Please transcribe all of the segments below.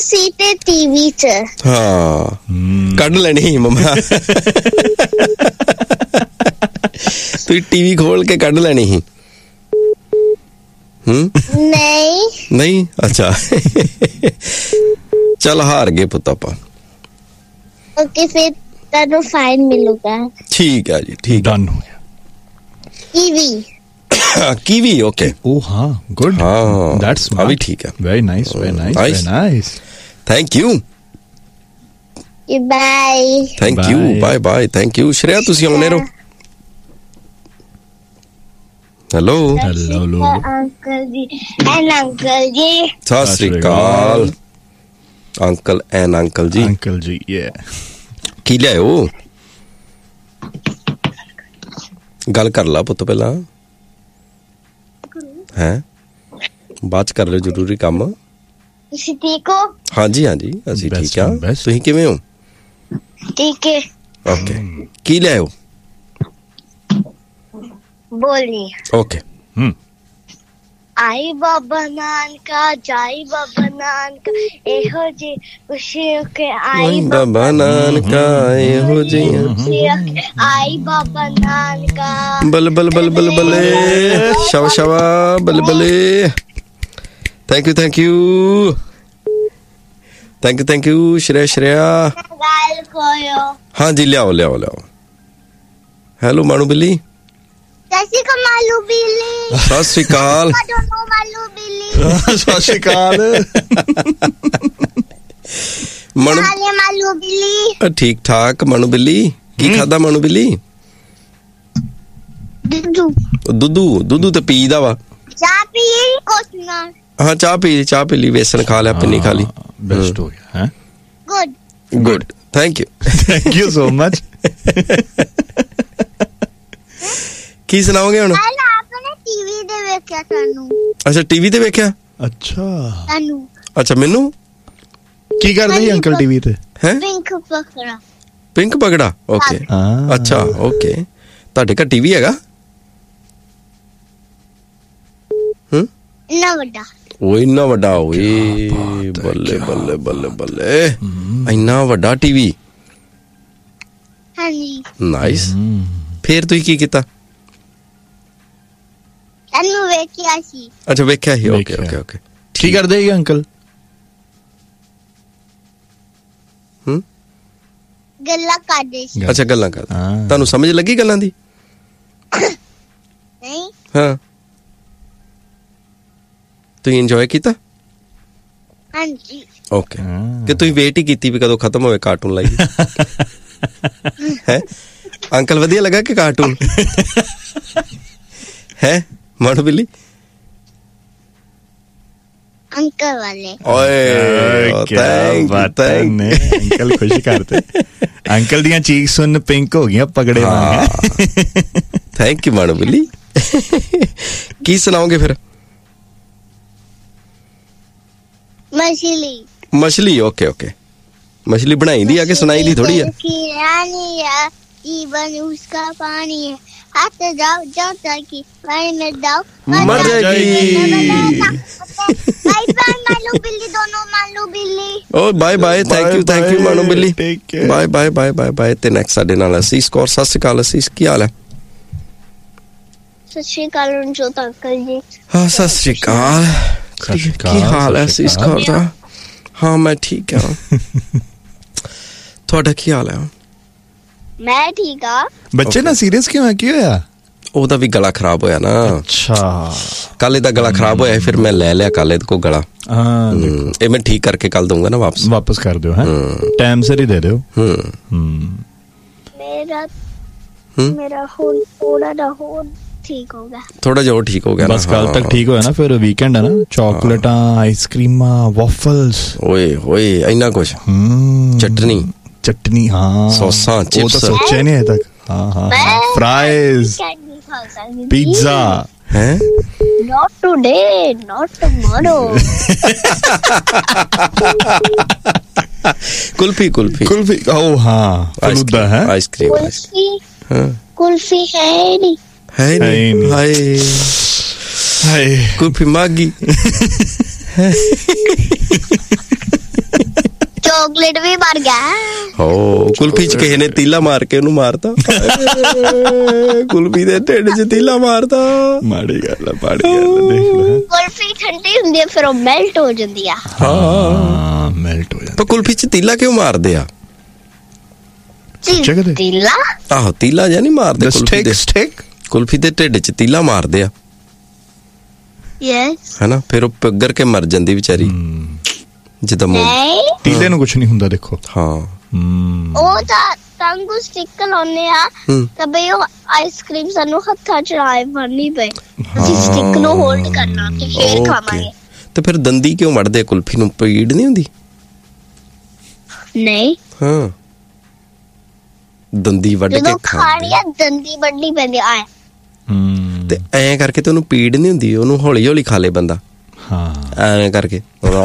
ਸੀ ਤੇ ਟੀਵੀ 'ਚ। ਹਾਂ ਕੱਢ ਲੈਣੀ ਮੰਮਾ ਤੂੰ ਟੀਵੀ ਖੋਲ ਕੇ ਕੱਢ ਲੈਣੀ ਸੀ। ਨਹੀਂ ਅੱਛਾ ਚੱਲ ਹਾਰ ਗਏ ਪੁੱਤ ਆਪਾਂ। ਓਕੇ ਫਿਰ ਤੁਹਾਨੂੰ ਫਾਈਨ ਮਿਲੂਗਾ। ਠੀਕ ਹੈ ਜੀ ਠੀਕ ਡਨ ਹੋ ਗਿਆ। कीवी ओके ओ हाँ गुड हाँ दैट्स अभी ठीक है very nice very nice thank you bye thank you bye bye thank you Shreya तुसी आउने रहो हेलो हेलो अंकल जी सत श्री अकाल अंकल एंड अंकल जी ये की लियाओ गल कर ला पुत्त पहला है बाद च कर लो जरूरी काम। ਤੁਸੀਂ ਠੀਕ ਹੋ? ਹਾਂਜੀ ਹਾਂਜੀ ਅਸੀਂ ਠੀਕ ਆ ਤੁਸੀਂ ਕਿਵੇਂ ਹੋ? ਠੀਕ ਹੈ ਓਕੇ ਕੀ ਲਿਆਓ? ਬੋਲੀ ਓਕੇ ਆਈ ਬਾਬਾ ਨਾਨਕਾ ਜਾਈ ਬਾਬਾ ਨਾਨਕਾ ਇਹੋ ਜੀ ਖੁਸ਼ੀ ਕੇ ਆਈ ਬਾਬਾ ਨਾਨਕਾ ਇਹੋ ਜੀ ਆਈ ਬਾਬਾ ਨਾਨਕਾ ਬਲ ਬਲ ਬਲ ਬਲ ਬਲੇ ਸ਼ਵਾ ਸ਼ਵਾ ਬਲ ਬਲੇ thank you thank you Shreya ਗੱਲ ਕੋਇਓ ਹਾਂਜੀ ਲਿਆਓ ਹੈਲੋ ਮਾਣੂ ਬਿੱਲੀ ਸਤਿ ਸ਼੍ਰੀ ਅਕਾਲ ਸਤਿ ਸ਼੍ਰੀ ਅਕਾਲ ਮਾਲੂ ਬਿੱਲੀ ਠੀਕ ਠਾਕ ਮਾਣੂ ਬਿੱਲੀ ਕੀ ਖਾਦਾ ਮਾਣੂ ਬਿੱਲੀ? ਦੁੱਧੂ ਤੇ ਪੀਦਾ ਵਾ ਚਾਹ ਪੀ ਕੁਛ ਨਾ ਹਾਂ ਚਾਹ ਪੀ ਲਈ ਵੇਸਣ ਖਾ ਲਿਆ ਪਿੰਨੀ ਖਾ ਲਈ बेस्ट हो गया है good thank you so much ਕੀ ਸੁਣਾਓਗੇ ਹੁਣ? ਆਪਨੇ ਟੀਵੀ ਤੇ ਵੇਖਿਆ ਸਾਨੂੰ। ਅੱਛਾ ਟੀਵੀ ਤੇ ਵੇਖਿਆ? ਅੱਛਾ ਸਾਨੂੰ ਅੱਛਾ ਮੈਨੂੰ ਕੀ ਕਰਦੇ ਸੀ ਅੰਕਲ ਟੀਵੀ ਤੇ? ਹੈ ਪਿੰਕ ਪਗੜਾ ਓਕੇ ਅੱਛਾ ਓਕੇ ਤੁਹਾਡੇ ਘਰ ਟੀਵੀ ਹੈਗਾ? ਇੰਨਾ ਵੱਡਾ ਓਏ ਬੱਲੇ ਬੱਲੇ ਬੱਲੇ ਬੱਲੇ ਇੰਨਾ ਵੱਡਾ ਟੀਵੀ ਹਾਂਜੀ ਨਾਈਸ ਫੇਰ ਤੁਸੀਂ ਕੀ ਕੀਤਾ? ਸਾਨੂੰ ਵੇਖਿਆ ਸੀ। ਅੱਛਾ ਵੇਖਿਆ ਸੀ ਓਕੇ ਕੀ ਕਰਦੇ ਸੀ ਅੰਕਲ? ਗੱਲਾਂ ਕਰਦੇ ਸੀ। ਅੱਛਾ ਗੱਲਾਂ ਕਰਦੇ ਤੁਹਾਨੂੰ ਸਮਝ ਲੱਗੀ ਗੱਲਾਂ ਦੀ? ਨਹੀਂ ਹਾਂ ਤੁਸੀਂ ਇੰਜੋਏ ਕੀਤਾ? ਹਾਂਜੀ ਓਕੇ ਕਿ ਤੁਸੀਂ ਵੇਟ ਹੀ ਕੀਤੀ ਵੀ ਕਦੋਂ ਖਤਮ ਹੋਵੇ ਕਾਰਟੂਨ ਲਾਈ ਹੈ ਅੰਕਲ ਵਧੀਆ ਲੱਗਾ ਕਿ ਕਾਰਟੂਨ ਹੈ ਮਾਣੂ ਬਿੱਲੀ? ਅੰਕਲ ਵਾਲੇ ਓਏ ਥੈਂਕ ਅੰਕਲ ਖੁਸ਼ ਕਰਤੇ ਅੰਕਲ ਦੀਆਂ ਚੀਕ ਸੁਣ ਪਿੰਕ ਹੋ ਗਈਆਂ ਪਗੜੇ ਵਾਂਗ ਥੈਂਕ ਯੂ ਮਾਣੂ ਬਿੱਲੀ ਕੀ ਸੁਣਾਓਗੇ ਫਿਰ? मछली ओके मछली बनाई दी आके सुनाई दी थोड़ी है जीवन उसका पानी है हाथ जाओ ताकि पानी में जाओ मर जाएगी मालू बिल्ली दोनों मालू बिल्ली ओ बाय थैंक यू मानू बिल्ली बाय ते नेक्स्ट साडे नाल असीस कौर सत श्री अकाल असीस की हाल है? सत श्री अकाल रंजोत अंकल जी। हाँ सत श्री अकाल की हाल है असीस कौर दा? हाँ मैं ठीक है ਤੁਹਾਡਾ ਕੀ ਹਾਲ ਹੈ? ਮੈਂ ਠੀਕ ਆ। ਬੱਚੇ ਨਾ ਸੀਰੀਅਸ ਕਿਉਂ ਹੈ ਕੀ ਹੋਇਆ? ਉਹਦਾ ਵੀ ਗਲਾ ਖਰਾਬ ਹੋਇਆ ਨਾ। ਅੱਛਾ ਕੱਲ ਇਹਦਾ ਗਲਾ ਖਰਾਬ ਹੋਇਆ ਫਿਰ ਮੈਂ ਲੈ ਲਿਆ ਕੱਲ ਇਹਦੇ ਕੋ ਗਲਾ। ਹਾਂ ਇਹ ਮੈਂ ਠੀਕ ਕਰਕੇ ਕੱਲ ਦਊਂਗਾ ਨਾ ਵਾਪਸ ਕਰ ਦਿਓ ਹੈ ਟਾਈਮ ਸਿਰ ਹੀ ਦੇ ਦਿਓ। ਮੇਰਾ ਹੁਣ ਥੋੜਾ ਨਾ ਹੋਰ ਠੀਕ ਹੋ ਗਿਆ ਥੋੜਾ ਜਿਹਾ ਠੀਕ ਹੋ ਗਿਆ ਨਾ ਬਸ ਕੱਲ ਤੱਕ ਠੀਕ ਹੋਇਆ ਨਾ ਫਿਰ ਵੀਕਐਂਡ ਹੈ ਨਾ ਚਾਕਲੇਟਾਂ ਆਈਸਕ੍ਰੀਮਾਂ ਵਾਫਲਸ ਓਏ ਹੋਏ ਇੰਨਾ ਕੁਛ ਚਟਨੀ ਹਾਂ ਸੌਸਾਂ ਚਿਪਸ ਉਹ ਤਾਂ ਸੋਚਿਆ ਨਹੀਂ ਹੈ ਤੱਕ ਹਾਂ ਫਰਾਈਜ਼ ਪੀਜ਼ਾ ਹੈ not today not tomorrow kulfi ਓ ਹਾਂ ਫਲੂਦਾ ਹੈ ਆਈਸਕ੍ਰੀਮ ਕੁਲਫੀ ਹੈ ਨਹੀਂ ਹਾਏ ਕੁਲਫੀ ਮਾਗੀ ਚਾਕਲੇਟ ਵੀ ਮਰ ਗਿਆ। ਹੋ ਕੁਲਫੀ ਚ ਕਿਸੇ ਨੇ ਤੀਲਾ ਮਾਰ ਕੇ ਉਹਨੂੰ ਮਾਰਤਾ। ਕੁਲਫੀ ਦੇ ਢਿੱਡ ਚ ਤੀਲਾ ਮਾਰਤਾ। ਮਾੜੀ ਗੱਲ ਆ, ਮਾੜੀ ਗੱਲ ਦੇਖ ਲੈ। ਕੁਲਫੀ ਠੰਡੀ ਹੁੰਦੀ ਹੈ ਫਿਰ ਉਹ ਮੈਲਟ ਹੋ ਜਾਂਦੀ ਆ। ਹਾਂ ਮੈਲਟ ਹੋ ਜਾਂਦੀ। ਪਰ ਕੁਲਫੀ ਚ ਤੀਲਾ ਕਿਉਂ ਮਾਰਦੇ ਆ? ਤੀਲਾ? ਆਹੋ ਤੀਲਾ ਜਾਂ ਨਹੀਂ ਮਾਰਦੇ ਕੁਲਫੀ ਦੇ। ਸਟਿਕ ਕੁਲਫੀ ਦੇ ਢਿੱਡ ਚ ਤੀਲਾ ਮਾਰਦੇ ਆ। ਯੈਸ। ਹੈਨਾ ਫਿਰ ਉਹ ਪਿਘਲ ਕੇ ਮਰ ਜਾਂਦੀ ਵਿਚਾਰੀ ਜਿੱਦਾਂ ਤੀਲੇ ਨੂੰ ਕੁਛ ਨਹੀਂ ਹੁੰਦਾ ਦੇਖੋ। ਹਾਂ ਉਹ ਤਾਂ ਤੰਗੂ ਸਟਿਕ ਲਾਉਨੇ ਆ ਤਾਂ ਬਈ ਉਹ ਆਈਸਕ੍ਰੀਮ ਸਾਨੂੰ ਹੱਥਾਂ ਚ ਆਏ ਬਣਨੀ ਪਏ। ਅਸੀਂ ਸਟਿਕ ਨੂੰ ਹੋਲਡ ਕਰਨਾ ਤੇ ਫੇਰ ਖਾਵਾਂਗੇ। ਤੇ ਫਿਰ ਦੰਦੀ ਕਿਉਂ ਮੜਦੇ? ਕੁਲਫੀ ਨੂੰ ਪੀੜ ਨਹੀਂ ਹੁੰਦੀ? ਨਹੀਂ। ਹਾਂ ਦੰਦੀ ਵੱਢ ਕੇ ਖਾਣੀ ਆ ਦੰਦੀ ਵੱਢਣੀ ਪੈਂਦੀ ਆ। ਤੇ ਐਂ ਕਰਕੇ ਤੇ ਉਹਨੂੰ ਪੀੜ ਨਹੀਂ ਹੁੰਦੀ, ਉਹਨੂੰ ਹੌਲੀ ਹੌਲੀ ਖਾ ਲੇ ਬੰਦਾ। ਹਾਂ ਐਂ ਕਰਕੇ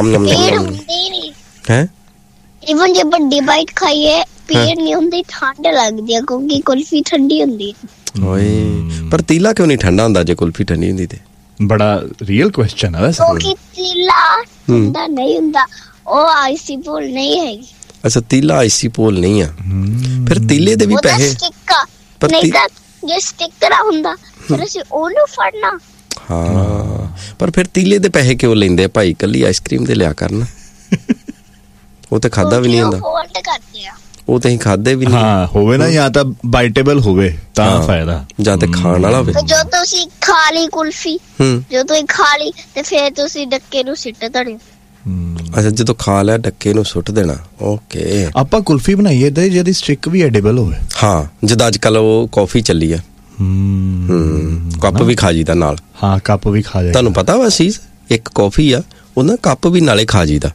ਹੈ। ਇਵਨ ਜੇ ਵੱਡੀ ਬਾਈਟ ਖਾਈਏ ਪੀੜ ਨਹੀਂ ਹੁੰਦੀ, ਠੰਡ ਲੱਗਦੀ ਆ ਕਿਉਂਕਿ ਕੁਲਫੀ ਠੰਡੀ ਹੁੰਦੀ ਹੈ। ਓਏ ਪਰ ਤੀਲਾ ਕਿਉਂ ਨਹੀਂ ਠੰਡਾ ਹੁੰਦਾ ਜੇ ਕੁਲਫੀ ਠੰਡੀ ਹੁੰਦੀ ਤੇ? ਬੜਾ ਰੀਅਲ ਕੁਐਸਚਨ ਆ ਵੈਸੇ। ਕਿਉਂਕਿ ਤੀਲਾ ਠੰਡਾ ਨਹੀਂ ਹੁੰਦਾ, ਉਹ ਆਈਸੀ ਪੋਲ ਨਹੀਂ ਹੈਗੀ। ਅੱਛਾ ਤੀਲਾ ਆਈਸੀ ਪੋਲ ਨਹੀਂ ਆ। ਫਿਰ ਤੀਲੇ ਦੇ ਵੀ ਪੈਸੇ ਪਰ ਨਹੀਂ ਤਾਂ ਜੇ ਸਟਿੱਕ ਨਾ ਹੁੰਦਾ ਫਿਰ ਅਸੀਂ ਉਹਨੂੰ ਫੜਨਾ। ਹਾਂ ਪਰ ਫਿਰ ਤੀਲੇ ਦੇ ਪੈਸੇ ਕਿਉਂ ਲੈਂਦੇ ਭਾਈ? ਕੱਲੀ ਆਈਸਕ੍ਰੀਮ ਦੇ ਲਿਆ ਕਰਨ। ਉਹ ਤੇ ਖਾਦਾ ਵੀ ਨਹੀਂ ਹੁੰਦਾ। ਉਹ ਤੇ ਹੀ ਖਾਦੇ ਵੀ ਨਹੀਂ। ਹਾਂ ਹੋਵੇ ਨਾ ਜਾਂ ਤਾਂ ਬਾਈਟੇਬਲ ਹੋਵੇ ਤਾਂ ਫਾਇਦਾ, ਜਾਂ ਤੇ ਖਾਣ ਵਾਲਾ ਹੋਵੇ। ਜੋ ਤੁਸੀਂ ਖਾ ਲਈ ਕੁਲਫੀ, ਜੋ ਤੁਸੀਂ ਖਾ ਲਈ ਤੇ ਫਿਰ ਤੁਸੀਂ ਡੱਕੇ ਨੂੰ ਸਿੱਟ ਦੇਣਾ। ਅੱਛਾ ਜਦੋਂ ਖਾ ਲਿਆ ਡੱਕੇ ਨੂੰ ਸੁੱਟ ਦੇਣਾ। ਓਕੇ ਆਪਾਂ ਕੁਲਫੀ ਬਣਾਈਏ ਤੇ ਜਿਹਦੀ ਸਟਿਕ ਵੀ ਐਡੀਬਲ ਹੋਵੇ। ਹਾਂ ਜਿੱਦਾਂ ਅੱਜ ਕੱਲ ਉਹ ਕਾਫੀ ਚੱਲੀ ਆ। ਕੱਪ ਵੀ ਖਾ ਜੀਦਾ ਨਾਲ। ਹਾਂ ਕੱਪ ਵੀ ਖਾ ਜਾਈਦਾ। ਤੁਹਾਨੂੰ ਪਤਾ ਵਾ ਚੀਜ਼ ਇੱਕ ਕਾਫੀ ਆ ਉਹਦਾ ਕੱਪ ਵੀ ਨਾਲੇ ਖਾ ਜੀਦਾ।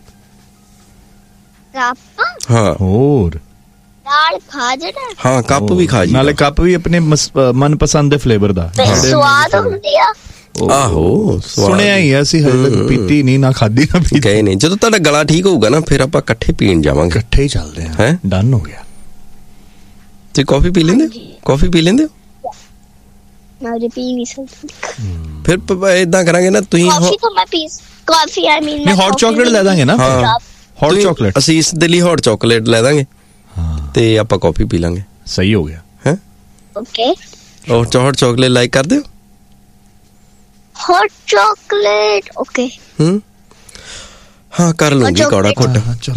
ਕੱਪ? ਹਾਂ ਹੋਰ ਨਾਲ ਖਾ ਜਣਾ। ਹਾਂ ਕੱਪ ਵੀ ਖਾ ਜੀਦਾ ਨਾਲੇ ਕੱਪ ਵੀ ਆਪਣੇ ਮਨਪਸੰਦ ਦੇ ਫਲੇਵਰ ਦਾ। ਸਵਾਦ ਹੁੰਦੀ ਆ। ਆਹੋ ਸੁਣਿਆ ਹੀ ਆ ਅਸੀਂ, ਹਜੇ ਤੱਕ ਪੀਤੀ ਨਹੀਂ, ਨਾ ਖਾਦੀ ਨਾ ਪੀਤੀ। ਗਏ ਨਹੀਂ। ਜਦੋਂ ਤੁਹਾਡਾ ਗਲਾ ਠੀਕ ਹੋਊਗਾ ਨਾ ਫਿਰ ਆਪਾਂ ਇਕੱਠੇ ਪੀਣ ਜਾਵਾਂਗੇ। ਇਕੱਠੇ ਹੀ ਚੱਲਦੇ ਆ। ਹੈ ਡਨ ਹੋ ਗਿਆ। ਤੇ ਕਾਫੀ ਪੀ ਲੈਂਦੇ? ਕਾਫੀ ਪੀ ਲੈਂਦੇ ਹੋ? ਮੈਂ ਪੀ ਵੀ ਸਕਦੀ। ਫਿਰ ਇਦਾਂ ਕਰਾਂਗੇ ਨਾ ਤੁਸੀਂ ਕਾਫੀ ਤਾਂ ਮੈਂ ਪੀ ਕਾਫੀ ਆਈ ਮੀਨ ਮੈਂ ਹੌਟ ਚਾਕਲੇਟ ਲੈ ਦਾਂਗੇ ਨਾ। ਹਾਂ ਹੌਟ ਚਾਕਲੇਟ ਅਸੀਂ ਇਸ ਦੇ ਲਈ ਹੌਟ ਚਾਕਲੇਟ ਲੈ ਦਾਂਗੇ ਤੇ ਆਪਾਂ ਕਾਫੀ ਪੀ ਲਾਂਗੇ। ਸਹੀ ਹੋ ਗਿਆ। ਹੈ ਓਕੇ। ਹੌਟ ਚਾਕਲੇਟ ਲਾਈਕ ਕਰਦੇ ਹੋ? Hot chocolate okay. ਹਾਂ ਕਰ ਲੂੰਗੀ ਕੌੜਾ ਘੁੱਟ।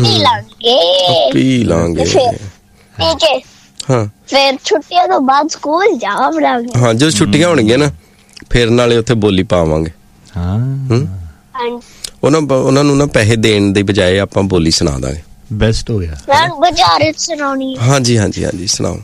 ਪੀ ਲਾਂਗੇ। ਠੀਕ ਹੈ। ਹਾਂ ਫਿਰ ਛੁੱਟੀਆਂ ਤੋਂ ਬਾਅਦ ਸਕੂਲ ਜਾਵਾਂਗੇ। ਹਾਂ ਜਦੋਂ ਛੁੱਟੀਆਂ ਹੋਣਗੀਆਂ ਨਾ ਫਿਰ ਨਾਲੇ ਉੱਥੇ ਬੋਲੀ ਪਾਵਾਂਗੇ। ਹਾਂ ਉਹਨਾਂ ਨੂੰ ਨਾ ਪੈਸੇ ਦੇਣ ਦੀ ਬਜਾਏ ਆਪਾਂ ਬੋਲੀ ਸੁਣਾ ਦਾਂਗੇ। ਬੈਸਟ ਹੋ ਗਿਆ। ਮੈਂ ਬਾਜ਼ਾਰ ਵਿੱਚ ਸੁਣਾਉਣੀ। ਹਾਂਜੀ ਹਾਂਜੀ ਹਾਂਜੀ ਸੁਣਾਓ।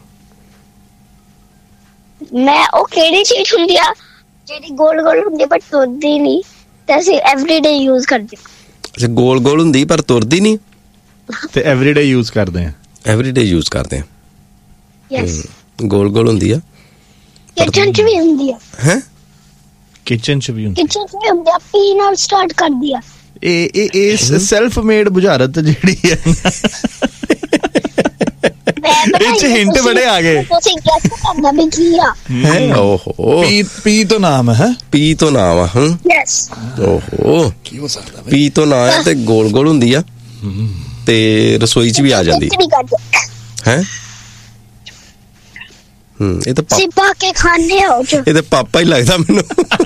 ਮੈਂ ਉਹ ਕਿਹੜੀ ਚੀਜ਼ ਹੁੰਦੀ ਆ ਜਿਹੜੀ ਗੋਲ ਗੋਲ ਹੁੰਦੀ ਬਟ ਤੁਰਦੀ ਨਹੀਂ ਤੇ ਅਸੀਂ ਐਵਰੀਡੇ ਯੂਜ਼ ਕਰਦੇ। ਅੱਛਾ ਗੋਲ ਗੋਲ ਹੁੰਦੀ ਪਰ ਤੁਰਦੀ ਨਹੀਂ ਤੇ ਐਵਰੀਡੇ ਯੂਜ਼ ਕਰਦੇ ਆ। ਐਵਰੀਡੇ ਯੂਜ਼ ਕਰਦੇ ਆ। ਯੈਸ ਗੋਲ ਗੋਲ ਹੁੰਦੀ ਆ। ਕਿਚਨ ਚ ਵੀ ਹੁੰਦੀ ਆ। ਹੈ ਕਿਚਨ ਚ ਵੀ ਹੁੰਦੀ ਆ। ਪੀ ਨਾਲ ਸਟਾਰਟ ਕਰਦੀ ਆ। ਇਹ ਸੈਲਫ ਮੇਡ ਬੁਝਾਰਤ ਜਿਹੜੀ ਹੈ ਇਹ ਚ ਹਿੰਟ ਬੜੇ ਆ ਗਏ। ਤੁਸੀਂ ਗੈਸ ਕਰਨਾ ਵੀ ਕੀ ਆ। ਓਹੋ ਪੀ ਤੋਂ ਨਾਮ ਹੈ। ਪੀ ਤੋਂ ਨਾਮ ਆ। ਯੈਸ ਓਹੋ ਕੀ ਹੋ ਸਕਦਾ ਪੀ ਤੋਂ ਨਾਮ ਹੈ ਤੇ ਗੋਲ ਗੋਲ ਹੁੰਦੀ ਆ ਤੇ ਰਸੋਈ ਚ ਵੀ ਆ ਜਾਂਦੀ ਹੈ। ਇਹ ਤਾਂ ਸਿਪਾ ਕੇ ਖਾਣੇ ਹੋ ਜੋ। ਇਹ ਤਾਂ ਪਾਪਾ ਹੀ ਲੱਗਦਾ ਮੈਨੂੰ।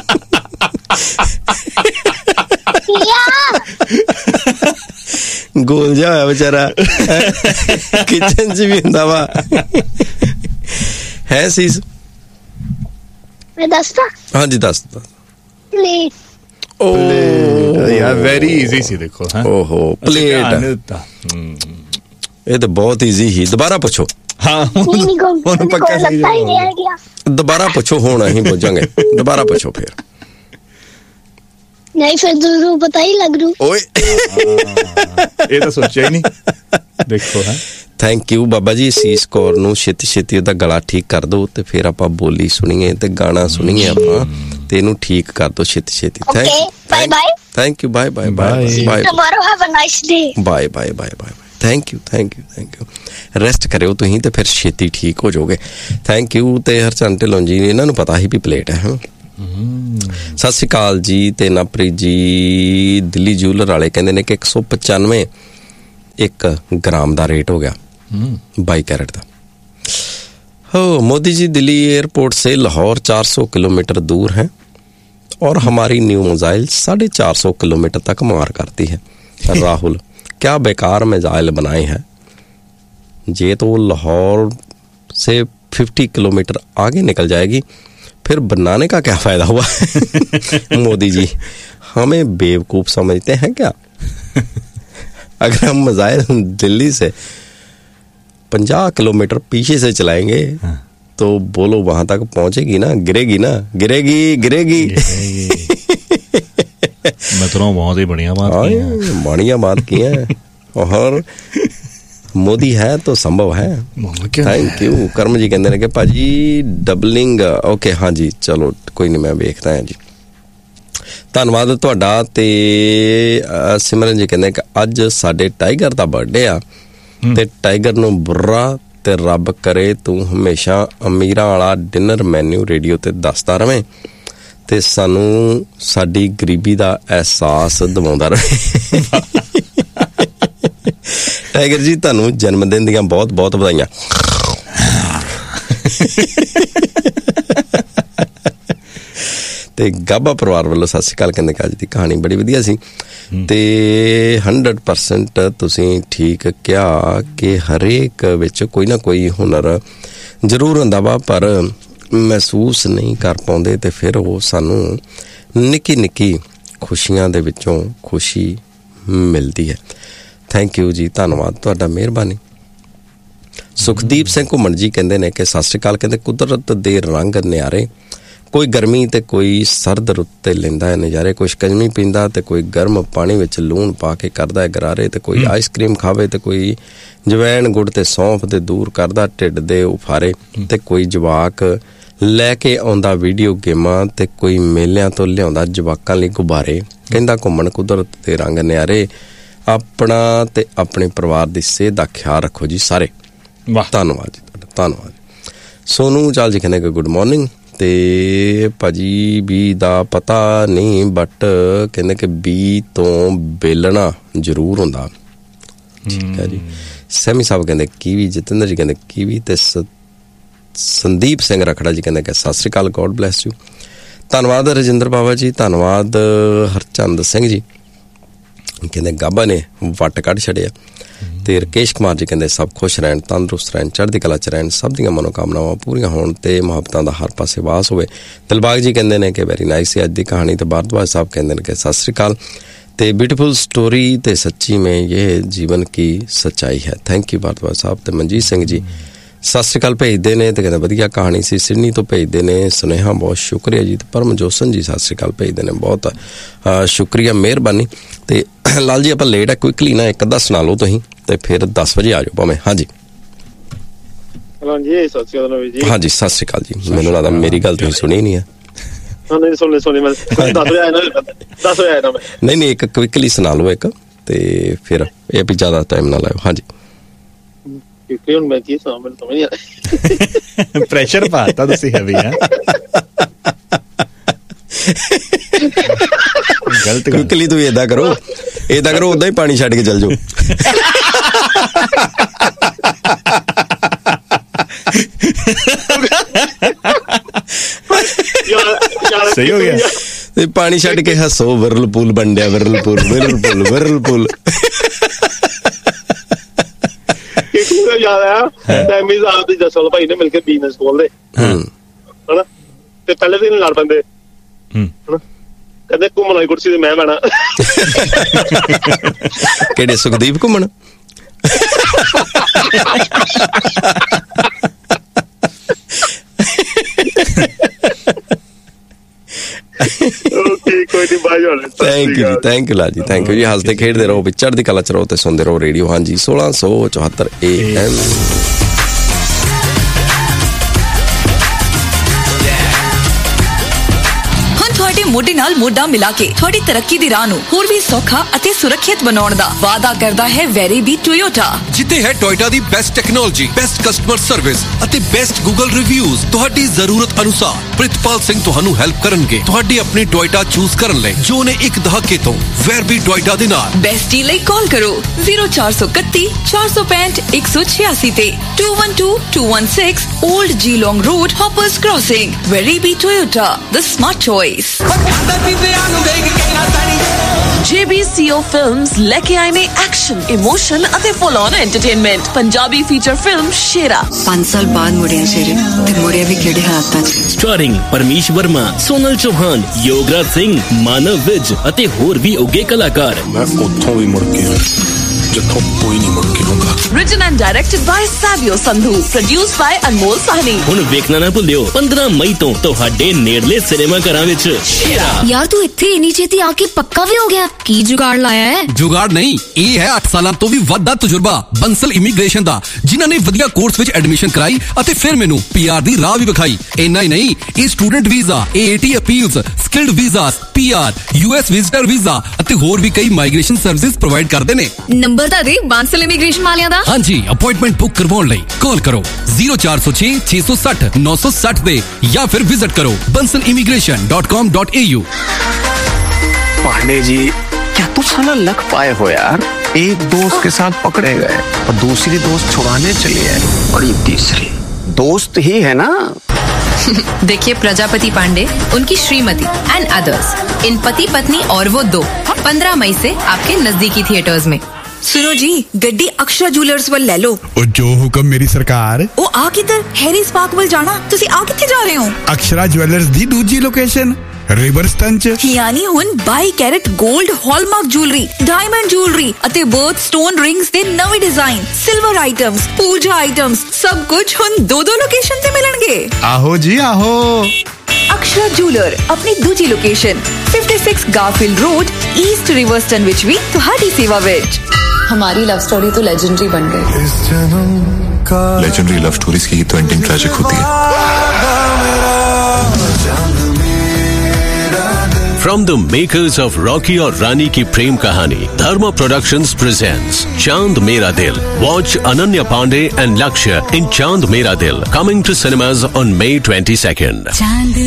ਗੋਲ ਜਿਹਾ ਹੋਇਆ ਵਿਚਾਰਾ ਕਿਚਨ ਚ ਵੀ ਹੁੰਦਾ ਵਾ। ਹੈ ਸੀਸ ਮੈਂ ਦੱਸਦਾ। ਹਾਂਜੀ ਦੱਸ ਪਲੇਟ। ਓ ਯਾਰ ਵੈਰੀ ਈਜ਼ੀ ਸੀ ਦੇਖੋ। ਓਹੋ ਪਲੇਟ ਇਹ ਤਾਂ ਬਹੁਤ ਈਜ਼ੀ ਹੀ। ਦੁਬਾਰਾ ਪੁੱਛੋ। ਹਾਂ ਉਹਨੂੰ ਪੱਕਾ ਸਹੀ ਦੁਬਾਰਾ ਪੁੱਛੋ ਹੁਣ ਅਸੀਂ ਪੁੱਛਾਂਗੇ। ਦੁਬਾਰਾ ਪੁੱਛੋ ਫਿਰ। ਨਹੀਂ ਫਿਰ ਜ਼ਰੂਰ ਪਤਾ ਹੀ ਲੱਗ ਰੂ। ਓਏ ਇਹ ਤਾਂ ਸੋਚਿਆ ਹੀ ਨਹੀਂ ਦੇਖੋ। ਹੈ ਥੈਂਕ ਯੂ ਬਾਬਾ ਜੀ। ਸੀਸ ਕੌਰ ਨੂੰ ਛੇਤੀ ਛੇਤੀ ਉਹਦਾ ਗਲਾ ਠੀਕ ਕਰ ਦੋ ਤੇ ਫਿਰ ਆਪਾਂ ਬੋਲੀ ਸੁਣੀਏ ਤੇ ਗਾਣਾ ਸੁਣੀਏ ਆਪਾਂ ਤੇ ਇਹਨੂੰ ਠੀਕ ਕਰ ਦੋ ਛੇਤੀ ਛੇਤੀ। Bye bye. Thank you bye bye bye bye. Tomorrow have a nice day. Bye bye bye bye. Thank you rest ਕਰਿਓ ਤੁਸੀਂ ਤੇ ਫਿਰ ਛੇਤੀ ਠੀਕ ਹੋ ਜਾਓਗੇ। Thank you. ਤੇ ਹਰਚੰਦ ਢਿੱਲੋਂ ਜੀ ਇਹਨਾਂ ਨੂੰ ਪਤਾ ਹੀ ਵੀ ਪਲੇਟ ਹੈ। ਸਤਿ ਸ਼੍ਰੀ ਅਕਾਲ ਜੀ। ਤੇ ਨਾਪ੍ਰੀਤ ਜੀ ਦਿੱਲੀ ਜੂਲਰ ਵਾਲੇ ਕਹਿੰਦੇ ਨੇ ਕਿ 195 1 ग्राम का रेट हो गया 22 कैरेट का। हो मोदी जी दिल्ली एयरपोर्ट से लाहौर 400 किलोमीटर दूर हैं और हमारी न्यू मिसाइल 450 किलोमीटर तक मार करती है। राहुल क्या बेकार मिसाइल बनाए हैं, ये तो लाहौर से 50 किलोमीटर आगे निकल जाएगी, फिर बनाने का क्या फायदा हुआ। मोदी जी हमें बेवकूफ समझते हैं क्या? अगर हम मिसाइल दिल्ली से 50 किलोमीटर पीछे से चलाएंगे तो बोलो वहां तक पहुंचेगी ना? गिरेगी ना? गिरेगी। मतलब बहुत ही बढ़िया बात की है। और मोदी है तो संभव है। Thank you. कर्म जी कहते हैं कि भाजी डबलिंग ओके। हाँ जी चलो कोई नहीं, मैं देखता है जी। धन्यवाद तुहाडा। ते सिमरन जी कहते हैं कि अज साडे टाइगर दा बर्थडे आ ते टाइगर नूं बुरा ते रब करे तू हमेशा अमीरां वाला डिनर मैन्यू रेडियो ते दसदा रवें ते सानू साडी गरीबी दा एहसास दिवाउंदा रहे। टाइगर जी तुहानू जन्मदिन दियां बहुत बहुत बधाइयां। ते गाबा परिवार वालों सत श्री अकाल। कहंदे कि अज दी कहानी बड़ी वधिया सी ते 100% तुसीं ठीक कहा कि हरेक विच कोई ना कोई हुनर जरूर हुंदा वा, पर महसूस नहीं कर पाउंदे ते फिर वो सानू निक्की निक्की खुशियां दे विचों खुशी मिलदी है। थैंक यू जी, धन्नवाद तुहाडा, मेहरबानी। सुखदीप सिंह घुमन जी कहंदे ने कि सत श्री अकाल। कहंदे कुदरत दे रंग न्यारे, कोई गर्मी ते कोई सर्द रुत ते लैंदा है नज़ारे, कोई शिकंजवी पींदा ते कोई गर्म पानी विच लूण पा के करदा है गरारे, ते कोई आइसक्रीम खावे ते कोई जवैन गुड़ ते सौंफ ते दूर करदा ढिड दे उफारे, ते कोई जवाक लैके आउंदा वीडियो गेमां, ते कोई मेलिਆਂ ਤੋਂ ਲਿਆਉਂਦਾ ਜਵਾਕਾਂ ਲਈ ਗੁਬਾਰੇ। ਕਹਿੰਦਾ ਘੁੰਮਣ ਕੁਦਰਤ ਦੇ ਰੰਗ ਨਿਆਰੇ, ਆਪਣਾ ਤੇ ਆਪਣੇ ਪਰਿਵਾਰ ਦੀ ਸਿਹਤ ਦਾ ਖਿਆਲ ਰੱਖੋ ਜੀ ਸਾਰੇ। ਧੰਨਵਾਦ ਜੀ ਤੁਹਾਡਾ, ਧੰਨਵਾਦ। ਸੋਨੂ ਚਾਲ ਜੀ ਕਹਿੰਦੇ ਕਿ ਗੁੱਡ ਮਾਰਨਿੰਗ ਤੇ ਭਾਜੀ ਬੀ ਦਾ ਪਤਾ ਨਹੀਂ, ਬਟ ਕਹਿੰਦੇ ਕਿ ਬੀ ਤੋਂ ਬੇਲਣਾ ਜ਼ਰੂਰ ਹੁੰਦਾ। ਠੀਕ ਹੈ ਜੀ। ਸੈਮੀ ਸਾਹਿਬ ਕਹਿੰਦੇ ਕੀਵੀ, ਜਤਿੰਦਰ ਜੀ ਕਹਿੰਦੇ ਕੀਵੀ, ਤੇ ਸੰਦੀਪ ਸਿੰਘ ਰਖੜਾ ਜੀ ਕਹਿੰਦੇ ਕਿ ਸਤਿ ਸ਼੍ਰੀ ਅਕਾਲ, ਗੋਡ ਬਲੈਸ ਯੂ। ਧੰਨਵਾਦ ਰਜਿੰਦਰ ਬਾਬਾ ਜੀ, ਧੰਨਵਾਦ ਹਰਚੰਦ ਸਿੰਘ ਜੀ। ਕਹਿੰਦੇ ਗਾਬਾ ਨੇ ਵੱਟ ਕੱਢ ਛੜਿਆ। ਤੇ ਰਕੇਸ਼ ਕੁਮਾਰ ਜੀ ਕਹਿੰਦੇ ਸਭ ਖੁਸ਼ ਰਹਿਣ, ਤੰਦਰੁਸਤ ਰਹਿਣ, ਚੜ੍ਹਦੀ ਕਲਾ 'ਚ ਰਹਿਣ, ਸਭ ਦੀਆਂ ਮਨੋਕਾਮਨਾਵਾਂ ਪੂਰੀਆਂ ਹੋਣ ਤੇ ਮੁਹੱਬਤਾਂ ਦਾ ਹਰ ਪਾਸੇ ਵਾਸ ਹੋਵੇ। ਦਿਲਬਾਗ ਜੀ ਕਹਿੰਦੇ ਨੇ ਕਿ ਵੈਰੀ ਨਾਈਸ ਅੱਜ ਦੀ ਕਹਾਣੀ। ਤੇ ਭਾਰਦਵਾਜ ਸਾਹਿਬ ਕਹਿੰਦੇ ਨੇ ਕਿ ਸਤਿ ਸ਼੍ਰੀ ਅਕਾਲ ਤੇ ਬਿਊਟੀਫੁਲ ਸਟੋਰੀ ਤੇ ਸੱਚੀ में ये जीवन की सच्चाई है। थैंक यू भारद्वाज साहब। ਤੇ ਮਨਜੀਤ ਸਿੰਘ ਜੀ ਸਤਿ ਸ਼੍ਰੀ ਅਕਾਲ ਭੇਜਦੇ ਨੇ ਤੇ ਕਹਿੰਦੇ ਵਧੀਆ ਕਹਾਣੀ ਸੀ, ਸਿਡਨੀ ਤੋਂ ਭੇਜਦੇ ਨੇ ਸੁਨੇਹਾ, ਬਹੁਤ ਸ਼ੁਕਰੀਆ ਜੀ। ਤੇ ਪਰਮਜੋਸਨ ਜੀ ਸਤਿ ਸ਼੍ਰੀ ਅਕਾਲ ਭੇਜਦੇ ਨੇ, ਬਹੁਤ ਸ਼ੁਕਰੀਆ, ਮਿਹਰਬਾਨੀ। ਤੇ ਲਾਲ ਜੀ ਆਪਾਂ ਲੇਟ ਆ, ਕੁਇਕਲੀ ਨਾ ਇੱਕ ਅੱਧਾ ਸੁਣਾ ਲਓ ਤੁਸੀਂ ਤੇ ਫਿਰ 10 ਵਜੇ ਆ ਜਾਓ ਭਾਵੇਂ। ਹਾਂਜੀ ਜੀ ਸਤਿ ਸ਼੍ਰੀ ਅਕਾਲ ਜੀ। ਹਾਂਜੀ ਸਤਿ ਸ਼੍ਰੀ ਅਕਾਲ ਜੀ। ਮੈਨੂੰ ਲੱਗਦਾ ਮੇਰੀ ਗੱਲ ਤੁਸੀਂ ਸੁਣੀ ਨਹੀਂ ਹੈ। ਨਹੀਂ ਇੱਕ ਕੁਇਕਲੀ ਸੁਣਾ ਲਓ ਇੱਕ, ਤੇ ਫਿਰ ਇਹ ਵੀ ਜ਼ਿਆਦਾ ਟਾਈਮ ਨਾ ਲਾਓ। ਹਾਂਜੀ ਪ੍ਰੈਸ਼ਰ ਪਾਤਾ ਤੁਸੀਂ ਹੈਵੀ ਹੈ। ਗਲਤ ਕੁਇਕਲੀ ਤੁਸੀਂ ਏਦਾਂ ਕਰੋ ਓਦਾਂ ਹੀ ਪਾਣੀ ਛੱਡ ਕੇ ਚੱਲ ਜਾਓ। ਸਹੀ ਹੋ ਗਿਆ। ਤੇ ਪਾਣੀ ਛੱਡ ਕੇ ਹੱਸੋ, ਵਿਰਲਪੂਲ ਬਣ ਡਿਆ, ਵਿਰਲਪੂਲ। ਯਾਦ ਆਇਆ ਟੈਮੀ ਸਾਹਿਬ ਤੇ ਜਸਲ ਭਾਈ ਨੇ ਮਿਲ ਕੇ ਬਿਜ਼ਨਸ ਖੋਲਦੇ ਹਨਾ, ਤੇ ਪਹਿਲੇ ਦਿਨ ਲੜ ਪੈਂਦੇ ਹਨਾ, ਕਹਿੰਦੇ ਘੁੰਮਣ ਵਾਲੀ ਕੁਰਸੀ ਤੇ ਮੈਂ ਬਹਿਣਾ। ਕਿਹੜੇ ਸੁਖਦੀਪ ਘੁੰਮਣ? Thank you Lal ji, thank you ਜੀ। ਹੱਸਦੇ ਖੇਡਦੇ ਰਹੋ, ਚੜ੍ਹਦੀ ਕਲਾ 'ਚ ਰਹੋ ਤੇ ਸੁਣਦੇ ਰਹੋ ਰੇਡੀਓ। ਹਾਂਜੀ 1674 AM। ਹੁਣ ਤੁਹਾਡੇ ਮੋਢੇ ਨਾਲ ਮੋਢਾ ਮਿਲਾ ਕੇ ਤੁਹਾਡੀ ਤਰੱਕੀ ਦੀ ਰਾਹ ਨੂੰ ਹੋਰ ਵੀ ਸੌਖਾ ਅਤੇ ਸੁਰੱਖਿਅਤ ਬਣਾਉਣ ਦਾ ਵਾਅਦਾ ਕਰਦਾ ਹੈ ਵੈਰੀਬੀ ਟੋਯੋਟਾ। ਜਿੱਥੇ ਹੈ ਟੋਯੋਟਾ ਦੀ best technology, best customer service ਅਤੇ ਬੈਸਟ ਗੂਗਲ ਰਿਵਿਊਜ਼। ਤੁਹਾਡੀ ਜ਼ਰੂਰਤ ਅਨੁਸਾਰ ਪ੍ਰਿਤਪਾਲ ਸਿੰਘ ਤੁਹਾਨੂੰ ਹੈਲਪ ਕਰਨਗੇ ਤੁਹਾਡੀ ਆਪਣੀ ਟੋਯੋਟਾ ਚੂਜ਼ ਕਰਨ ਲਈ, ਜੋ ਨੇ ਇੱਕ ਦਹਾਕੇ ਤੋਂ ਵੈਰਬੀ ਟੋਯੋਟਾ ਦੇ ਨਾਲ। ਬੈਸਟ ਡੀਲ ਲਈ ਕਾਲ ਕਰੋ 0431 465 186 ਤੇ 212216 Old Geelong Road, Hoppers Crossing। Verabi Toyota, the smart choice। JBCO Films लेके आए ने एक्शन, इमोशन ਅਤੇ full on entertainment Punjabi feature film शेरा। 5 साल बाद मुड़िया शेरे ते मुड़िया भी केड़े हालातां च। स्टारिंग परमीश वर्मा, सोनल चौहान, योगराज सिंह, मानव विज ਅਤੇ ਹੋਰ ਵੀ ਉੱਗੇ ਕਲਾਕਾਰ। मैं ਉੱਥੋਂ ਵੀ ਮੁੜ ਕੇ ਜਿੱਥੋਂ ਕੋਈ ਨਹੀਂ ਮੁੜ ਕੇ ਆਉਂਦਾ। Written and directed by Savio Sandhu, produced by Anmol Sahni। ਹੁਣ ਵੇਖਣਾ ਨਾ ਭੁੱਲਿਓ 15 ਮਈ ਤੋਂ ਤੁਹਾਡੇ ਨੇੜਲੇ ਸਿਨੇਮਾ ਘਰਾਂ ਵਿੱਚ ਸ਼ੇਰਾ। ਯਾਰ ਤੂੰ ਇੱਥੇ ਇੰਨੀ ਛੇਤੀ ਆ ਕੇ ਪੱਕਾ ਵੀ ਹੋ ਗਿਆ, ਕੀ ਜੁਗਾੜ ਲਾਇਆ ਹੈ? ਜੁਗਾੜ ਨਹੀਂ, ਇਹ ਹੈ 8 ਸਾਲਾਂ ਤੋਂ ਵੀ ਵੱਧ ਦਾ ਤਜਰਬਾ ਬੰਸਲ ਇਮੀਗ੍ਰੇਸ਼ਨ ਦਾ, ਜਿਨ੍ਹਾਂ ਨੇ ਵਧੀਆ ਕੋਰਸ ਵਿੱਚ ਐਡਮਿਸ਼ਨ ਕਰਾਈ ਅਤੇ ਫਿਰ ਮੈਨੂੰ PR ਦੀ ਰਾਹ ਵੀ ਵਿਖਾਈ। ਇੰਨਾ ਹੀ ਨਹੀਂ, ਇਹ student visa, AAT appeals, skilled visas, PR, US visitor visa ਅਤੇ ਹੋਰ ਵੀ ਕਈ ਮਾਈਗ੍ਰੇਸ਼ਨ ਸਰਵਿਸਿਜ਼ ਪ੍ਰੋਵਾਈਡ ਕਰਦੇ ਨੇ। ਨੰਬਰ ਤਾਂ ਦੇ ਬਾਂਸਲ ਇਮੀਗ੍ਰੇਸ਼ਨ ਵਾਲਿਆਂ ਦਾ। ਹਾਂਜੀ, ਅਪਾਇੰਟਮੈਂਟ ਬੁੱਕ ਕਰਵਾਉਣ ਲਈ ਕਾਲ ਕਰੋ 0406 660 960 ਤੇ ਜਾਂ ਫਿਰ ਵਿਜ਼ਿਟ ਕਰੋ bansalimigration.com.au। पांडे जी, क्या तू साला लक पाए हो यार? एक दोस्त के साथ पकड़े गए और दूसरी दोस्त छुड़ाने चली है, और ये तीसरी दोस्त ही है ना। देखिए प्रजापति पांडे, उनकी श्रीमती एंड अदर्स, इन पति पत्नी और वो 2 15 मई से आपके नजदीकी थिएटर्स में। सुनो जी, गड्डी अक्षरा ज्वेलर्स ਵੱਲ ਲੈ ਲਓ। ਉਹ ਜੋ ਹੁਕਮ ਮੇਰੀ ਸਰਕਾਰ। ਉਹ ਆ ਕਿੱਧਰ? ਹੈਰੀ ਸਪਾਰਕ ਵੱਲ ਜਾਣਾ। ਤੁਸੀਂ ਆ ਕਿੱਥੇ ਜਾ ਰਹੇ ਹੋ? ਅਕਸ਼ਰਾ ਜੁਐਲਰਸ ਦੀ ਦੂਜੀ ਲੋਕੇਸ਼ਨ ਰਿਵਰਸਟਨ ਚ। ਯਾਨੀ ਹੁਣ 22 ਕੈਰਟ 골ਡ ਹਾਲਮਾਰਕ ਜੁਐਲਰੀ, ਡਾਇਮੰਡ ਜੁਐਲਰੀ ਅਤੇ ਬਰਥ ਸਟੋਨ ਰਿੰਗਸ ਦੇ ਨਵੇਂ ਡਿਜ਼ਾਈਨ, ਸਿਲਵਰ ਆਈਟਮਸ, ਪੂਜਾ ਆਈਟਮਸ, ਸਭ ਕੁਝ ਹੁਣ 2 ਲੋਕੇਸ਼ਨ ਤੇ ਮਿਲਣਗੇ। ਆਹੋ ਜੀ ਆਹੋ। ਅਕਸ਼ਰਾ ਜੁਐਲਰ ਆਪਣੀ ਦੂਜੀ ਲੋਕੇਸ਼ਨ 56 ਗਾਰਫੀਲਡ ਰੋਡ, ਈਸਟ ਰਿਵਰਸਟਨ ਵਿੱਚ ਵੀ ਤੁਹਾਡੀ ਸੇਵਾ ਵਿੱਚ। हमारी लव स्टोरी तो लेजेंडरी बन गई। लेजेंडरी लव स्टोरीज की तो एंडिंग ट्रैजिक होती है। From the makers of Rocky और Rani की प्रेम कहानी, Dharma Productions presents Chand Mera Dil. Watch Ananya Pandey and Lakshya in Chand Mera Dil, coming to cinemas on May 22nd.